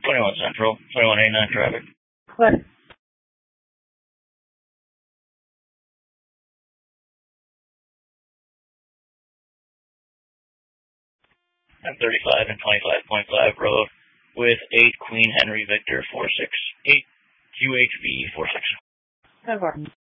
21 Central, 2189 traffic. What? M35 and 25.5 road with 8 Queen Henry Victor 468 QHV 46. No problem.